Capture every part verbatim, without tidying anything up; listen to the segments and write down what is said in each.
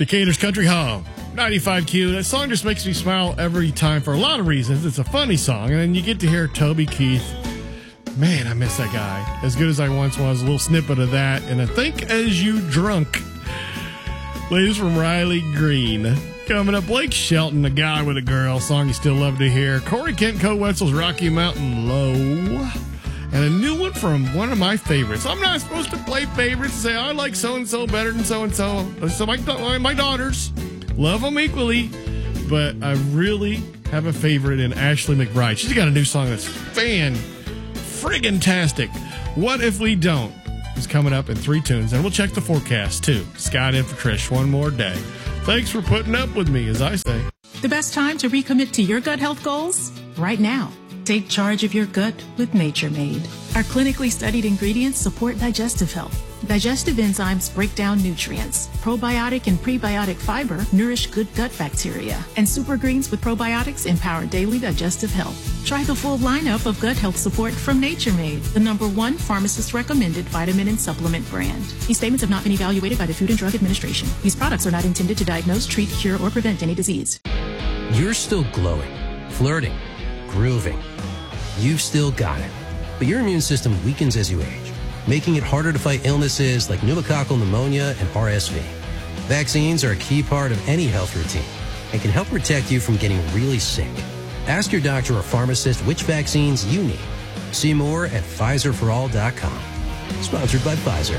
Decatur's Country Hall, ninety-five Q. That song just makes me smile every time for a lot of reasons. It's a funny song, and then you get to hear Toby Keith. Man, I miss that guy. As good as I once was, a little snippet of that. And I think As You Drunk. Ladies from Riley Green. Coming up, Blake Shelton, A Guy with a Girl, song you still love to hear. Corey Kent, Co Wetzel's Rocky Mountain Low. And a new one from one of my favorites. I'm not supposed to play favorites and say, I like so-and-so better than so-and-so. So my, my daughters love them equally. But I really have a favorite in Ashley McBride. She's got a new song that's fan-friggin-tastic. What If We Don't is coming up in three tunes. And we'll check the forecast, too. Scott in for Trish one more day. Thanks for putting up with me, as I say. The best time to recommit to your gut health goals? Right now. Take charge of your gut with Nature Made. Our clinically studied ingredients support digestive health. Digestive enzymes break down nutrients. Probiotic and prebiotic fiber nourish good gut bacteria. And super greens with probiotics empower daily digestive health. Try the full lineup of gut health support from Nature Made, the number one pharmacist-recommended vitamin and supplement brand. These statements have not been evaluated by the Food and Drug Administration. These products are not intended to diagnose, treat, cure, or prevent any disease. You're still glowing, flirting, grooving. You've still got it. But your immune system weakens as you age, making it harder to fight illnesses like pneumococcal pneumonia and R S V. Vaccines are a key part of any health routine and can help protect you from getting really sick. Ask your doctor or pharmacist which vaccines you need. See more at Pfizer for all dot com. Sponsored by Pfizer.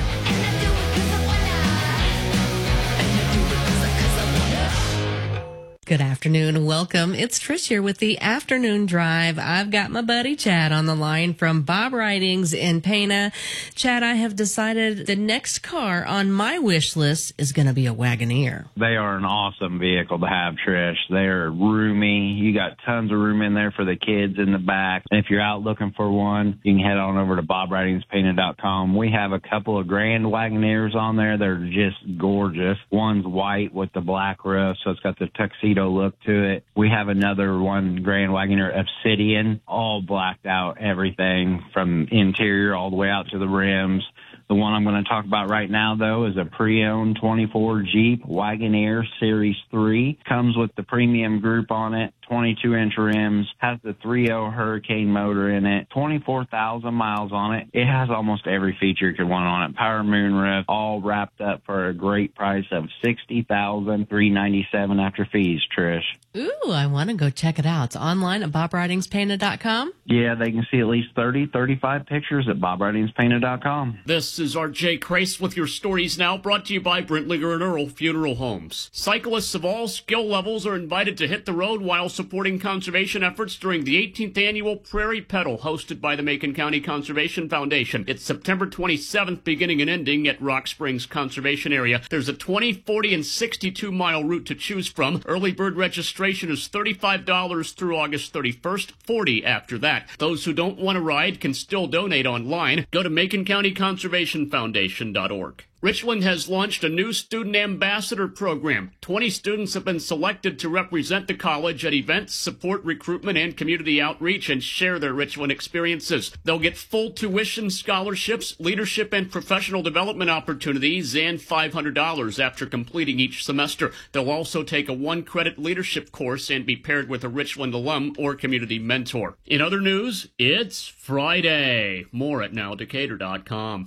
Good afternoon. Welcome. It's Trish here with the Afternoon Drive. I've got my buddy Chad on the line from Bob Ridings in Pana. Chad, I have decided the next car on my wish list is going to be a Wagoneer. They are an awesome vehicle to have, Trish. They're roomy. You got tons of room in there for the kids in the back. And if you're out looking for one, you can head on over to bob ridings pana dot com. We have a couple of Grand Wagoneers on there. They're just gorgeous. One's white with the black roof, so it's got the tuxedo look to it. We have another one, Grand Wagoneer Obsidian, all blacked out, everything from interior all the way out to the rims. The one I'm going to talk about right now, though, is a pre-owned twenty-four Jeep Wagoneer Series three. Comes with the premium group on it, twenty-two inch rims, has the three point oh Hurricane motor in it, twenty-four thousand miles on it. It has almost every feature you could want on it. Power moonroof, all wrapped up for a great price of sixty thousand three hundred ninety-seven dollars after fees, Trish. Ooh, I want to go check it out. It's online at bob ridings pana dot com. Yeah, they can see at least thirty, thirty-five pictures at bob ridings pana dot com. This is R J Crace with your stories now, brought to you by Brentlinger and Earl Funeral Homes. Cyclists of all skill levels are invited to hit the road while supporting conservation efforts during the eighteenth annual Prairie Pedal, hosted by the Macon County Conservation Foundation. It's September twenty-seventh, beginning and ending at Rock Springs Conservation Area. There's a twenty, forty, and sixty-two mile route to choose from. Early bird registration is thirty-five dollars through August thirty-first, forty dollars after that. Those who don't want to ride can still donate online. Go to macon county conservation foundation dot org. Richland has launched a new student ambassador program. twenty students have been selected to represent the college at events, support recruitment and community outreach, and share their Richland experiences. They'll get full tuition scholarships, leadership and professional development opportunities, and five hundred dollars after completing each semester. They'll also take a one-credit leadership course and be paired with a Richland alum or community mentor. In other news, it's Friday. More at now decatur dot com.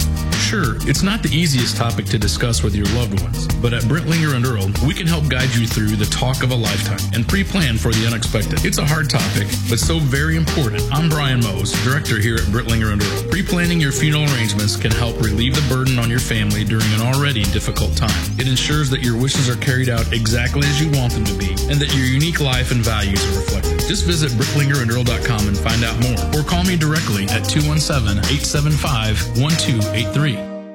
Sure, it's not the easiest topic to discuss with your loved ones, but at Brentlinger and Earl, we can help guide you through the talk of a lifetime and pre-plan for the unexpected. It's a hard topic, but so very important. I'm Brian Mose, director here at Brentlinger and Earl. Pre-planning your funeral arrangements can help relieve the burden on your family during an already difficult time. It ensures that your wishes are carried out exactly as you want them to be, and that your unique life and values are reflected. Just visit bricklinger and earl dot com and find out more, or call me directly at two one seven, eight seven five, one two eight three.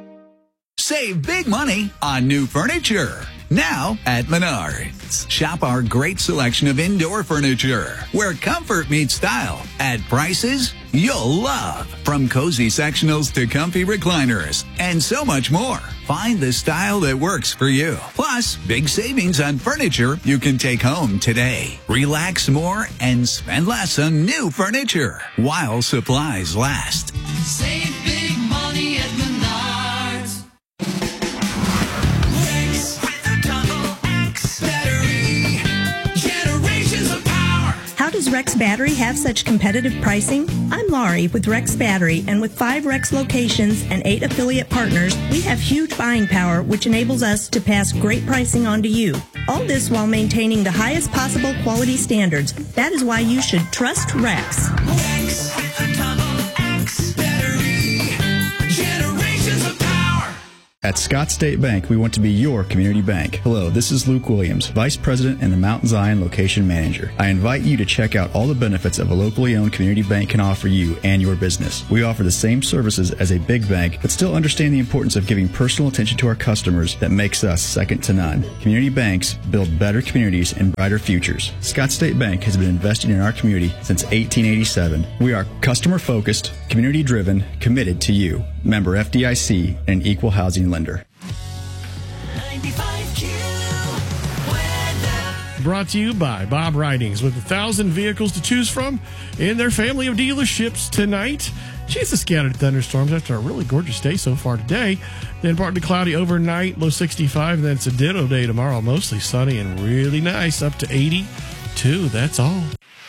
Save big money on new furniture. Now at Menards. Shop our great selection of indoor furniture, where comfort meets style, at prices you'll love. From cozy sectionals to comfy recliners, and so much more. Find the style that works for you. Plus, big savings on furniture you can take home today. Relax more and spend less on new furniture while supplies last. Save big money at Menards. With the Rex Battery have such competitive pricing? I'm Laurie with Rex Battery, and with five Rex locations and eight affiliate partners, we have huge buying power, which enables us to pass great pricing on to you. All this while maintaining the highest possible quality standards. That is why you should trust Rex. Rex, double X Battery, generations of power. At Scott State Bank, we want to be your community bank. Hello, this is Luke Williams, Vice President and the Mount Zion Location Manager. I invite you to check out all the benefits of a locally owned community bank can offer you and your business. We offer the same services as a big bank, but still understand the importance of giving personal attention to our customers that makes us second to none. Community banks build better communities and brighter futures. Scott State Bank has been investing in our community since eighteen eighty-seven. We are customer-focused, community-driven, committed to you. Member F D I C and an equal housing lender. ninety-five Q weather. Brought to you by Bob Ridings with a thousand vehicles to choose from in their family of dealerships tonight. Chance of scattered thunderstorms after a really gorgeous day so far today. Then partly cloudy overnight, low sixty-five. And then it's a ditto day tomorrow, mostly sunny and really nice, up to eighty-two. That's all.